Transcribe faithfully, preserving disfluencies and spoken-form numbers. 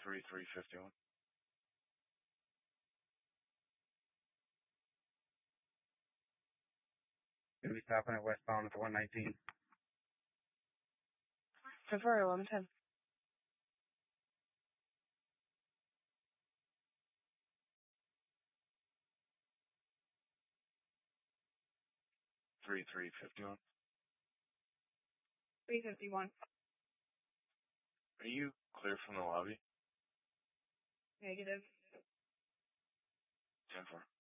three three fifty-one. Gonna be stopping at westbound at one nineteen. February eleven ten. three three fifty-one. three fifty-one. Are you clear from the lobby? Negative. ten four.